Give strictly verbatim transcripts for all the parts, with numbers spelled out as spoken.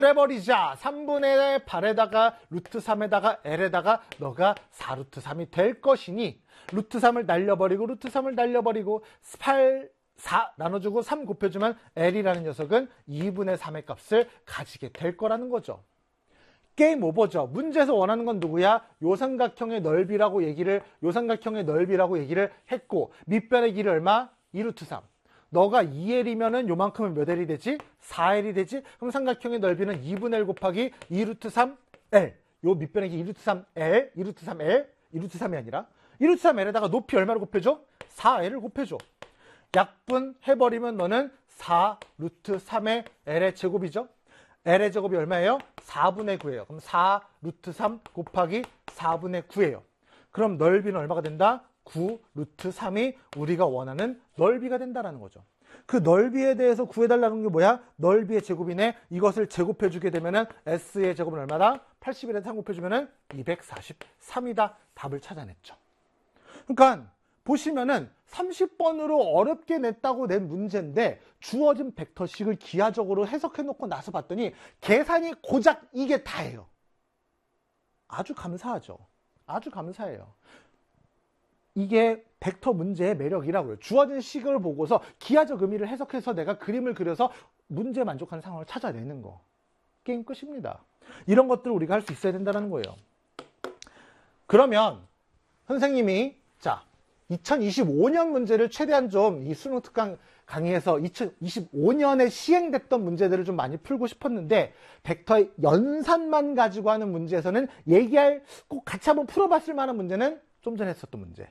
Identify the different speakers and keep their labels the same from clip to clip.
Speaker 1: 해버리자. 삼분의 팔에다가 루트 삼에다가 L에다가 너가 사 루트 삼이 될 것이니 루트 삼을 날려버리고 루트 삼을 날려버리고 팔, 사 나눠주고 삼 곱해주면 L이라는 녀석은 이분의 삼의 값을 가지게 될 거라는 거죠. 게임 오버죠. 문제에서 원하는 건 누구야? 요삼각형의 넓이라고 얘기를 요삼각형의 넓이라고 얘기를 했고 밑변의 길이 얼마? 이 루트 삼. 너가 이 엘이면은 요만큼은 몇 엘이 되지? 사 엘이 되지? 그럼 삼각형의 넓이는 이분의 일 곱하기 이 루트 삼 엘. 요 밑변의 길이 이 루트 삼 엘, 이 루트 삼 엘, 이 루트 삼이 아니라 이 루트 삼 엘에다가 높이 얼마를 곱해줘? 사 엘을 곱해줘. 약분 해버리면 너는 사 루트 삼의 L의 제곱이죠. L의 제곱이 얼마예요? 사분의 구예요. 그럼 사 루트 삼 곱하기 사분의 구예요. 그럼 넓이는 얼마가 된다? 구 루트 삼이 우리가 원하는 넓이가 된다는 거죠. 그 넓이에 대해서 구해달라는 게 뭐야? 넓이의 제곱이네. 이것을 제곱해주게 되면은 S의 제곱은 얼마다? 팔십일에 삼 곱해주면은 이백사십삼이다. 답을 찾아냈죠. 그러니까 보시면은 삼십 번으로 어렵게 냈다고 낸 문제인데 주어진 벡터식을 기하적으로 해석해놓고 나서 봤더니 계산이 고작 이게 다예요. 아주 감사하죠. 아주 감사해요. 이게 벡터 문제의 매력이라고요. 주어진 식을 보고서 기하적 의미를 해석해서 내가 그림을 그려서 문제 만족하는 상황을 찾아내는 거. 게임 끝입니다. 이런 것들을 우리가 할 수 있어야 된다는 거예요. 그러면 선생님이 자 이천이십오 년 문제를 최대한 좀 이 수능 특강 강의에서 이천이십오 년에 시행됐던 문제들을 좀 많이 풀고 싶었는데 벡터의 연산만 가지고 하는 문제에서는 얘기할 꼭 같이 한번 풀어봤을 만한 문제는 좀 전에 했었던 문제.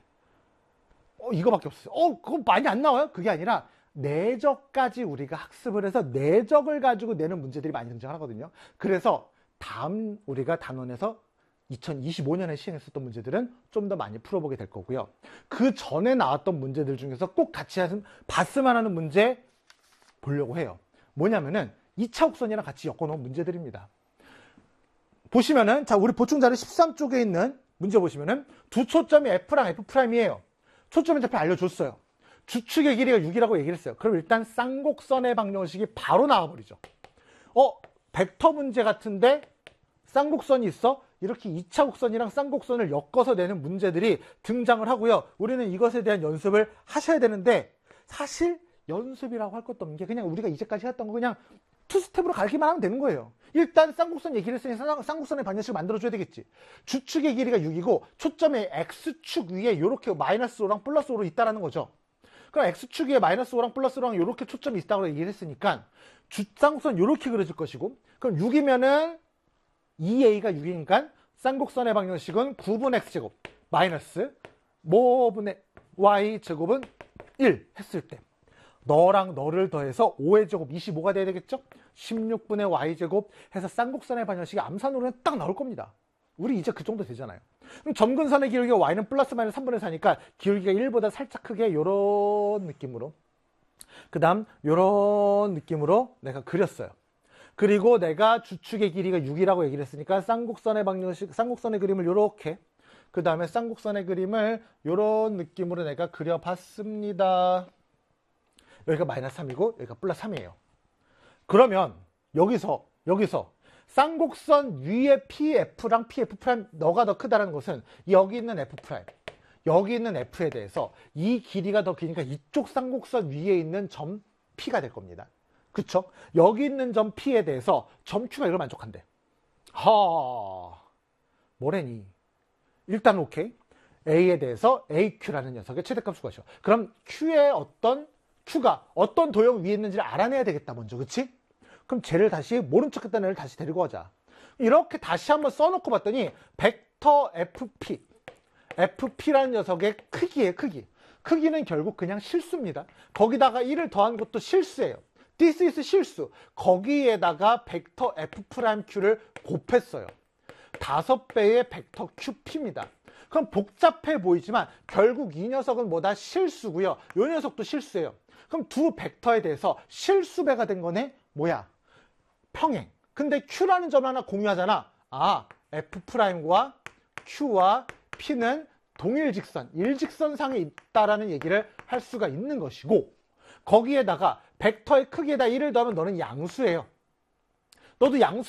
Speaker 1: 어 이거밖에 없어요. 어 그거 많이 안 나와요? 그게 아니라 내적까지 우리가 학습을 해서 내적을 가지고 내는 문제들이 많이 등장하거든요. 그래서 다음 우리가 단원에서 이천이십오 년에 시행했었던 문제들은 좀 더 많이 풀어보게 될 거고요. 그 전에 나왔던 문제들 중에서 꼭 같이 봤으면 하는 문제 보려고 해요. 뭐냐면은 이 차 곡선이랑 같이 엮어놓은 문제들입니다. 보시면은 자 우리 보충자료 십삼 쪽에 있는 문제 보시면은 두 초점이 F랑 F'이에요. 초점의 좌표 알려줬어요. 주축의 길이가 육이라고 얘기를 했어요. 그럼 일단 쌍곡선의 방정식이 바로 나와버리죠. 어? 벡터 문제 같은데 쌍곡선이 있어? 이렇게 이 차 곡선이랑 쌍곡선을 엮어서 내는 문제들이 등장을 하고요. 우리는 이것에 대한 연습을 하셔야 되는데 사실 연습이라고 할 것도 없는 게 그냥 우리가 이제까지 했던 거 그냥 투 스텝으로 가기만 하면 되는 거예요. 일단 쌍곡선 얘기를 했으니 쌍곡선의 방정식을 만들어줘야 되겠지. 주축의 길이가 육이고 초점의 X축 위에 이렇게 마이너스 오랑 플러스 오로 있다는 거죠. 그럼 X축 위에 마이너스 오랑 플러스 오랑 이렇게 초점이 있다고 얘기를 했으니까 쌍곡선 이렇게 그려질 것이고 그럼 육이면은 이 에이가 육이니까 쌍곡선의 방정식은 구분의 X제곱 마이너스 뭐분의 Y제곱은 일 했을 때 너랑 너를 더해서 오의 제곱 이십오가 돼야 되겠죠? 십육분의 Y제곱 해서 쌍곡선의 방정식이 암산으로는 딱 나올 겁니다. 우리 이제 그 정도 되잖아요. 그럼 점근선의 기울기가 Y는 플러스 마이너스 삼분의 사니까 기울기가 일보다 살짝 크게 요런 느낌으로 그 다음 요런 느낌으로 내가 그렸어요. 그리고 내가 주축의 길이가 육이라고 얘기를 했으니까 쌍곡선의 방정식, 쌍곡선의 그림을 요렇게 그 다음에 쌍곡선의 그림을 요런 느낌으로 내가 그려봤습니다. 여기가 마이너스 삼이고 여기가 플러스 삼이에요. 그러면 여기서 여기서 쌍곡선 위에 피에프랑 피에프 프라임 너가 더 크다는 것은 여기 있는 F 프라임 여기 있는 F에 대해서 이 길이가 더 기니까 이쪽 쌍곡선 위에 있는 점 P가 될 겁니다. 그쵸? 여기 있는 점 P에 대해서 점 Q가 이걸 만족한대. 하, 뭐래니? 일단 오케이. A에 대해서 에이큐라는 녀석의 최대값 구하셔. 그럼 Q의 어떤 Q가 어떤 도형 위에 있는지를 알아내야 되겠다 먼저. 그치? 그럼 쟤를 다시 모른 척 했던 애를 다시 데리고 가자. 이렇게 다시 한번 써놓고 봤더니 벡터 에프피 에프피라는 녀석의 크기예요. 크기. 크기는 결국 그냥 실수입니다. 거기다가 일을 더한 것도 실수예요. This is 실수. 거기에다가 벡터 F'Q를 곱했어요. 다섯 배의 벡터 큐피입니다. 그럼 복잡해 보이지만 결국 이 녀석은 뭐다? 실수고요. 이 녀석도 실수예요. 그럼 두 벡터에 대해서 실수배가 된 거네? 뭐야? 평행. 근데 Q라는 점 하나 공유하잖아. 아, F'과 Q와 P는 동일 직선, 일직선상에 있다라는 얘기를 할 수가 있는 것이고 거기에다가 벡터의 크기에다 일을 더하면 너는 양수예요. 너도 양수